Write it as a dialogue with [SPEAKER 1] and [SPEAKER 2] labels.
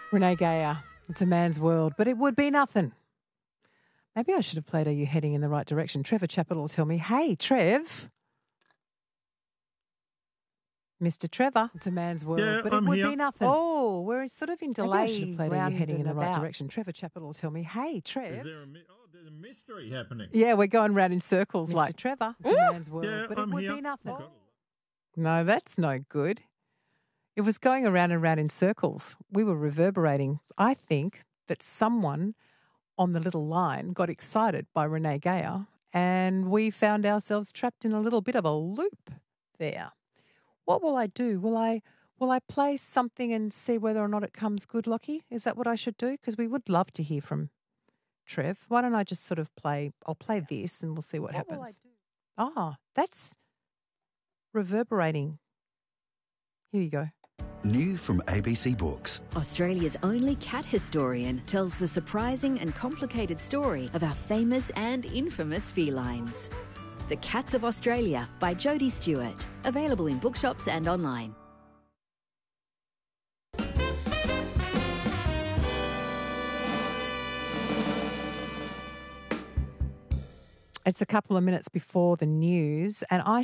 [SPEAKER 1] Renee Gayer, It's a Man's World, but it would be nothing. Maybe I should have played Are You Heading in the Right Direction? Trevor Chappell will tell me, hey, Trev. Mr. Trevor, It's a Man's World,
[SPEAKER 2] Yeah,
[SPEAKER 1] but
[SPEAKER 2] I'm
[SPEAKER 1] it would
[SPEAKER 2] here.
[SPEAKER 1] be nothing.
[SPEAKER 3] Oh, we're sort of in
[SPEAKER 1] Maybe I should
[SPEAKER 3] delay
[SPEAKER 1] have played Are You
[SPEAKER 3] round
[SPEAKER 1] Heading in
[SPEAKER 3] and
[SPEAKER 1] the Right
[SPEAKER 3] about.
[SPEAKER 1] Direction? Trevor Chappell will tell me, hey, Trev.
[SPEAKER 2] There's a mystery happening.
[SPEAKER 1] Yeah, we're going round in circles
[SPEAKER 3] Mr.
[SPEAKER 1] like
[SPEAKER 3] Trevor.
[SPEAKER 1] It's a Man's World,
[SPEAKER 2] Yeah,
[SPEAKER 1] but
[SPEAKER 2] I'm
[SPEAKER 1] it would
[SPEAKER 2] here.
[SPEAKER 1] be nothing.
[SPEAKER 2] Okay.
[SPEAKER 1] No, that's no good. It was going around and round in circles. We were reverberating. I think that someone on the little line got excited by Renee Gayer and we found ourselves trapped in a little bit of a loop there. What will I do? Will I play something and see whether or not it comes good, Lockie? Is that what I should do? Because we would love to hear from Trev. Why don't I just sort of I'll play this and we'll see what happens.
[SPEAKER 3] Will I do?
[SPEAKER 1] Ah, that's reverberating. Here you go.
[SPEAKER 4] New from ABC Books.
[SPEAKER 5] Australia's only cat historian tells the surprising and complicated story of our famous and infamous felines. The Cats of Australia by Jodie Stewart. Available in bookshops and online.
[SPEAKER 1] It's a couple of minutes before the news, and I